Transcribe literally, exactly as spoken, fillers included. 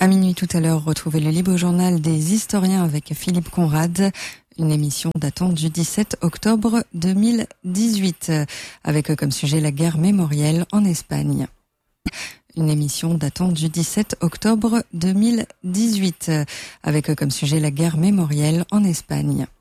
À minuit tout à l'heure, retrouvez le Libre Journal des historiens avec Philippe Conrad. Une émission datant du dix-sept octobre deux mille dix-huit, avec comme sujet la guerre mémorielle en Espagne. Une émission datant du dix-sept octobre deux mille dix-huit, avec comme sujet la guerre mémorielle en Espagne.